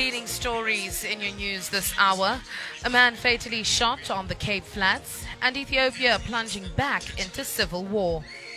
leading stories in your news this hour. A man fatally shot on the Cape Flats, and Ethiopia plunging back into civil war.